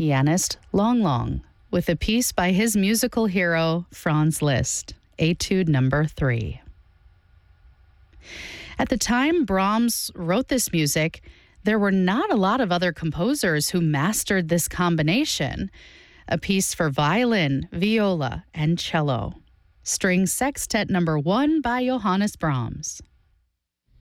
pianist Long Long, with a piece by his musical hero Franz Liszt, Etude Number 3. At the time Brahms wrote this music, there were not a lot of other composers who mastered this combination, a piece for violin, viola, and cello. String Sextet Number 1 by Johannes Brahms.